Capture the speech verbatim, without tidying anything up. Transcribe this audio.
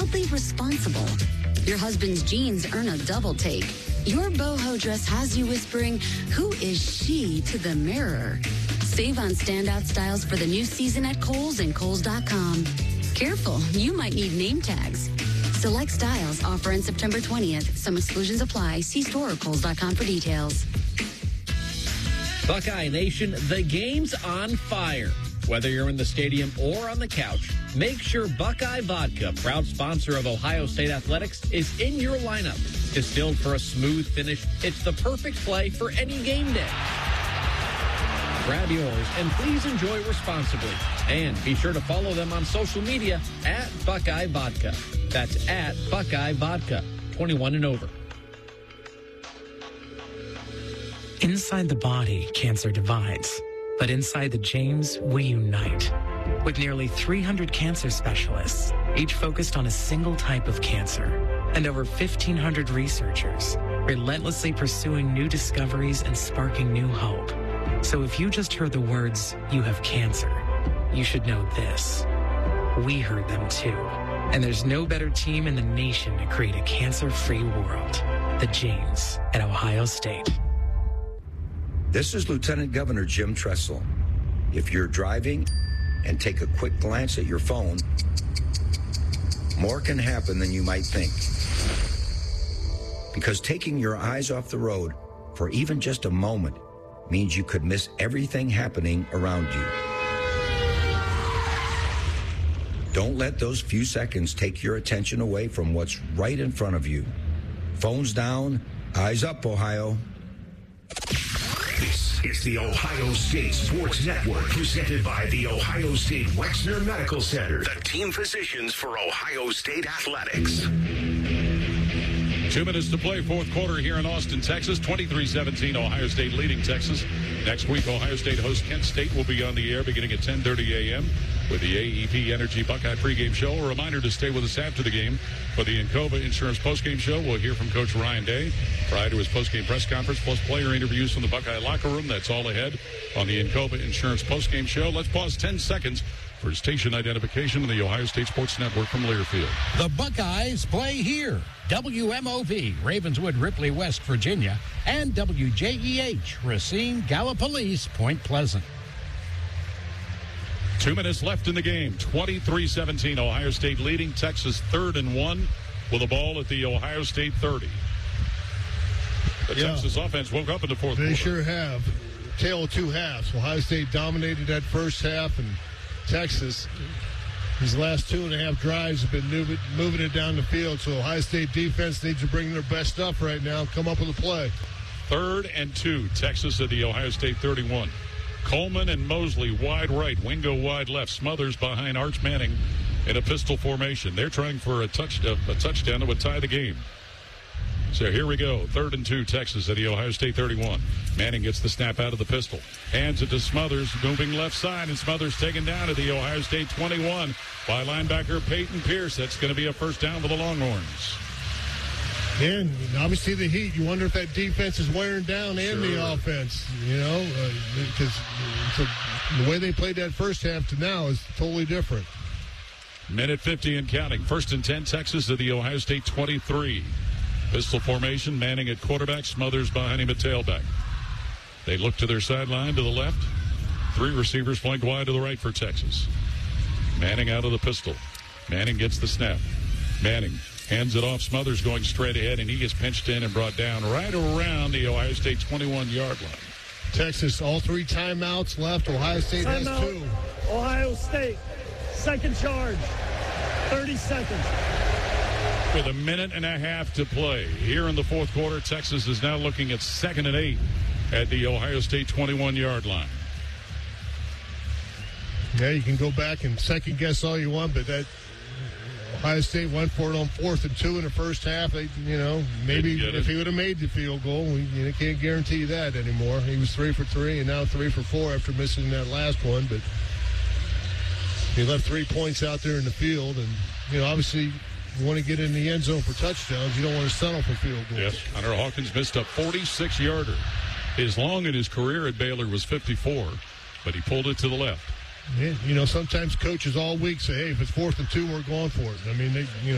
Oddly responsible. Your husband's jeans earn a double take. Your boho dress has you whispering, who is she to the mirror? Save on standout styles for the new season at Kohl's and Kohl's dot com. Careful, you might need name tags. Select styles offer on September twentieth. Some exclusions apply. See store or Kohl's dot com for details. Buckeye Nation, the game's on fire. Whether you're in the stadium or on the couch, make sure Buckeye Vodka, proud sponsor of Ohio State Athletics, is in your lineup. Distilled for a smooth finish, it's the perfect play for any game day. Grab yours and please enjoy responsibly. And be sure to follow them on social media at Buckeye Vodka. That's at Buckeye Vodka, twenty-one and over. Inside the body, cancer divides. But inside the James, we unite. With nearly three hundred cancer specialists, each focused on a single type of cancer, and over fifteen hundred researchers, relentlessly pursuing new discoveries and sparking new hope. So if you just heard the words, you have cancer, you should know this. We heard them too. And there's no better team in the nation to create a cancer-free world. The James at Ohio State. This is Lieutenant Governor Jim Tressel. If you're driving and take a quick glance at your phone, more can happen than you might think. Because taking your eyes off the road for even just a moment means you could miss everything happening around you. Don't let those few seconds take your attention away from what's right in front of you. Phones down, eyes up, Ohio. This is the Ohio State Sports Network, presented by the Ohio State Wexner Medical Center, the team physicians for Ohio State Athletics. Two minutes to play, fourth quarter here in Austin, Texas. twenty-three seventeen, Ohio State leading Texas. Next week, Ohio State host Kent State will be on the air beginning at ten thirty a.m. with the A E P Energy Buckeye pregame show. A reminder to stay with us after the game for the Encova Insurance postgame show. We'll hear from Coach Ryan Day prior to his postgame press conference, plus player interviews from the Buckeye locker room. That's all ahead on the Encova Insurance postgame show. Let's pause ten seconds for station identification in the Ohio State Sports Network from Learfield. The Buckeyes play here. W M O V, Ravenswood, Ripley, West Virginia, and W J E H, Racine, Gallipolis, Point Pleasant. Two minutes left in the game. twenty-three seventeen, Ohio State leading Texas third and one with a ball at the Ohio State thirty. The yeah. Texas offense woke up in the fourth they quarter. They sure have. Tale of two halves. Ohio State dominated that first half, and Texas, these last two and a half drives have been moving, moving it down the field. So Ohio State defense needs to bring their best stuff right now and come up with a play. Third and two, Texas at the Ohio State thirty-one. Coleman and Mosley wide right, Wingo wide left, Smothers behind Arch Manning in a pistol formation. They're trying for a, touch, a, a touchdown that would tie the game. So here we go. Third and two, Texas at the Ohio State thirty-one. Manning gets the snap out of the pistol. Hands it to Smothers, moving left side, and Smothers taken down at the Ohio State twenty-one by linebacker Peyton Pierce. That's going to be a first down for the Longhorns. And obviously the heat. You wonder if that defense is wearing down and Sure. the offense, you know, because uh, the way they played that first half to now is totally different. Minute fifty and counting. First and ten, Texas at the Ohio State twenty-three. Pistol formation, Manning at quarterback, Smothers behind him at tailback. They look to their sideline to the left. Three receivers flanked wide to the right for Texas. Manning out of the pistol. Manning gets the snap. Manning hands it off. Smothers going straight ahead, and he gets pinched in and brought down right around the Ohio State twenty-one-yard line. Texas, all three timeouts left. Ohio State Time has out. two. Ohio State, second charge, thirty seconds. With a minute and a half to play. Here in the fourth quarter, Texas is now looking at second and eight at the Ohio State twenty-one-yard line. Yeah, you can go back and second guess all you want, but that Ohio State went for it on fourth and two in the first half. They, you know, maybe if he would have made the field goal, we you know, can't guarantee that anymore. He was three for three and now three for four after missing that last one, but he left three points out there in the field, and you know, obviously. You want to get in the end zone for touchdowns. You don't want to settle for field goals. Yes, Hunter Hawkins missed a forty-six-yarder. His long in his career at Baylor was fifty-four, but he pulled it to the left. Yeah, you know, sometimes coaches all week say, hey, if it's fourth and two, we're going for it. I mean, they, you know.